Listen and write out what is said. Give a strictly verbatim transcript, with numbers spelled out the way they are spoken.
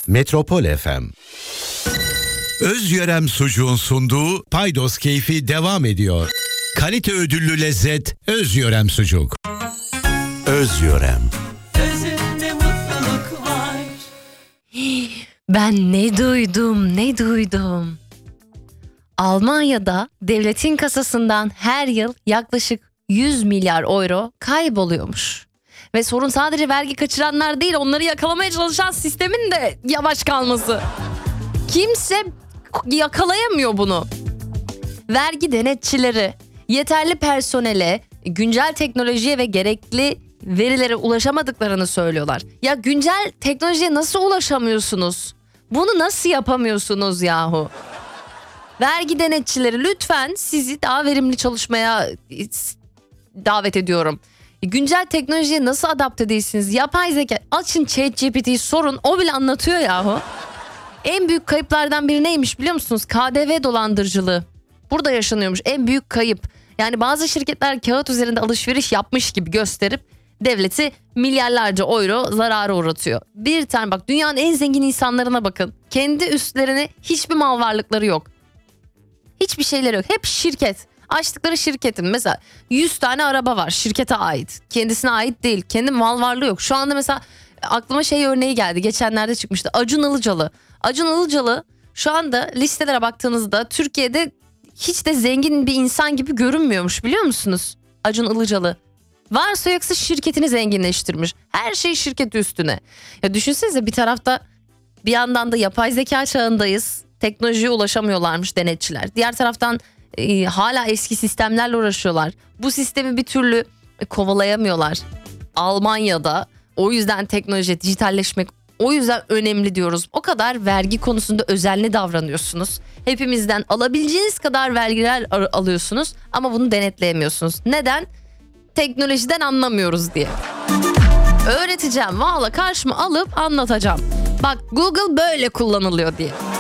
Metropol F M. Özyörem Sucuğun sunduğu Paydos Keyfi devam ediyor. Kalite ödüllü lezzet Özyörem Sucuk. Özyörem. Özünde mutluluk var. Ben ne duydum, ne duydum. Almanya'da devletin kasasından her yıl yaklaşık yüz milyar euro kayboluyormuş. Ve sorun sadece vergi kaçıranlar değil, onları yakalamaya çalışan sistemin de yavaş kalması. Kimse yakalayamıyor bunu. Vergi denetçileri yeterli personele, güncel teknolojiye ve gerekli verilere ulaşamadıklarını söylüyorlar. Ya güncel teknolojiye nasıl ulaşamıyorsunuz? Bunu nasıl yapamıyorsunuz yahu? Vergi denetçileri, lütfen sizi daha verimli çalışmaya davet ediyorum. Güncel teknolojiye nasıl adapte değilsiniz? Yapay zeka, açın ChatGPT'yi sorun, o bile anlatıyor yahu. En büyük kayıplardan biri neymiş biliyor musunuz? K D V dolandırıcılığı. Burada yaşanıyormuş en büyük kayıp. Yani bazı şirketler kağıt üzerinde alışveriş yapmış gibi gösterip devleti milyarlarca euro zarara uğratıyor. Bir tane bak, dünyanın en zengin insanlarına bakın. Kendi üstlerine hiçbir mal varlıkları yok. Hiçbir şeyleri yok. Hep şirket. Açtıkları şirketin mesela yüz tane araba var, şirkete ait. Kendisine ait değil. Kendi mal varlığı yok. Şu anda mesela aklıma şey örneği geldi. Geçenlerde çıkmıştı. Acun Ilıcalı. Acun Ilıcalı şu anda listelere baktığınızda Türkiye'de hiç de zengin bir insan gibi görünmüyormuş, biliyor musunuz? Acun Ilıcalı. Varsa yoksa şirketini zenginleştirmiş. Her şey şirket üstüne. Ya düşünsenize, bir tarafta bir yandan da yapay zeka çağındayız. Teknolojiye ulaşamıyorlarmış denetçiler. Diğer taraftan e, hala eski sistemlerle uğraşıyorlar. Bu sistemi bir türlü e, kovalayamıyorlar. Almanya'da o yüzden teknoloji, dijitalleşmek o yüzden önemli diyoruz. O kadar vergi konusunda özenli davranıyorsunuz. Hepimizden alabileceğiniz kadar vergiler alıyorsunuz ama bunu denetleyemiyorsunuz. Neden? Teknolojiden anlamıyoruz diye. Öğreteceğim, valla karşıma alıp anlatacağım. Bak, Google böyle kullanılıyor diye.